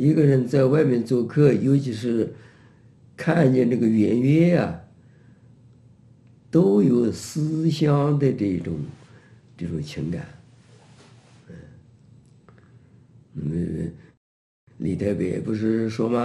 一个人在外面做客，尤其是看见这个圆月啊，都有思乡的这种情感。李太白不是说吗？